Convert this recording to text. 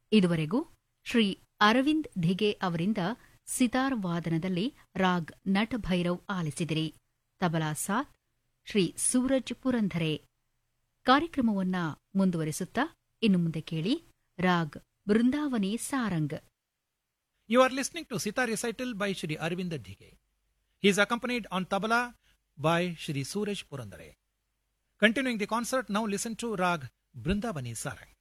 ಇದುವರೆಗೂ ಶ್ರೀ ಅರವಿಂದ್ ಧಿಗೆ ಅವರಿಂದ ಸಿತಾರ್ ವಾದನದಲ್ಲಿ ರಾಗ್ ನಟಭೈರವ್ ಆಲಿಸಿದಿರಿ. ತಬಲಾ ಸಾಥ್ ಶ್ರೀ ಸೂರಜ್ ಪುರಂದರೆ. ಕಾರ್ಯಕ್ರಮವನ್ನ ಮುಂದುವರಿಸುತ್ತಾ ಇನ್ನು ಮುಂದೆ ಕೇಳಿ raag ಬೃಂದಾವನಿ Sarang. You are listening to Sitar recital by Shri Arvind Dhige. He is accompanied on tabla by Shri Suraj Purandare. Continuing the concert, now listen to Rag Brindavani Sarang.